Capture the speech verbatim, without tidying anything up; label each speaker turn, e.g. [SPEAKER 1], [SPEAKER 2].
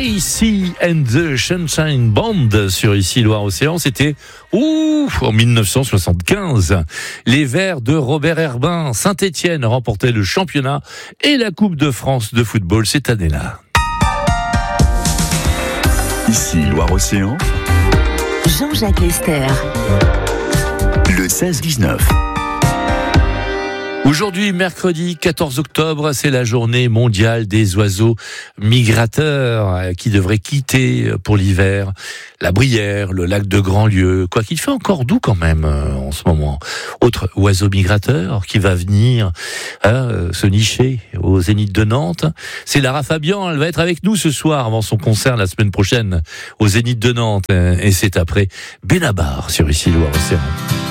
[SPEAKER 1] Casey and the Sunshine Band sur Ici Loire-Océan. C'était ouf, en dix-neuf cent soixante-quinze. Les Verts de Robert Herbin, Saint-Étienne remportaient le championnat et la Coupe de France de football cette année-là.
[SPEAKER 2] Ici Loire-Océan.
[SPEAKER 3] Jean-Jacques Lester.
[SPEAKER 2] Le seize dix-neuf.
[SPEAKER 1] Aujourd'hui, mercredi quatorze octobre, c'est la journée mondiale des oiseaux migrateurs qui devraient quitter pour l'hiver la Brière, le lac de Grandlieu, quoi qu'il fait encore doux quand même en ce moment. Autre oiseau migrateur qui va venir hein, se nicher au Zénith de Nantes, c'est Lara Fabian. Elle va être avec nous ce soir avant son concert la semaine prochaine au Zénith de Nantes. Et c'est après Benabar sur Ici Loire-Océan.